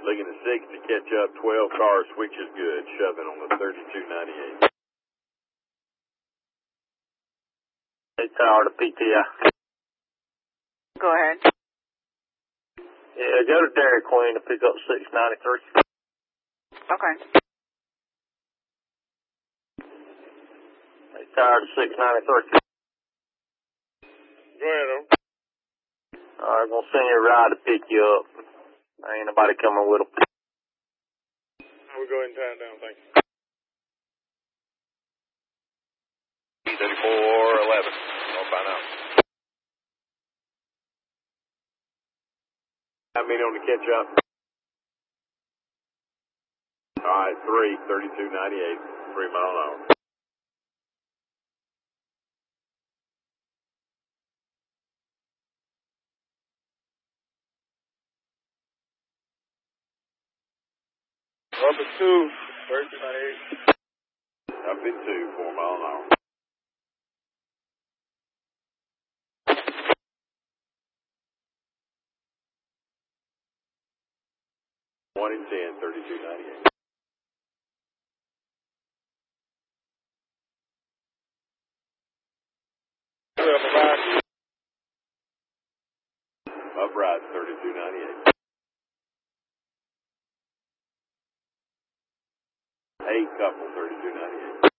Looking at 6 to catch up, 12 cars, switch is good, shoving on the 3298. Tower to PTI. Go ahead. Yeah, go to Dairy Queen to pick up 693. Okay. Tower to 693. Go ahead, over. I'm going to send you a ride to pick you up. Ain't nobody coming with them. We'll go ahead and tie it down, thank you. 3411. Northbound out. I mean on the catch up. Alright, 3298, 3 mile an hour. Up at 2, 3298. Up at 2, 4 mile an hour. One in 10, 3298. Upright, 3298. 8 couple, 3298.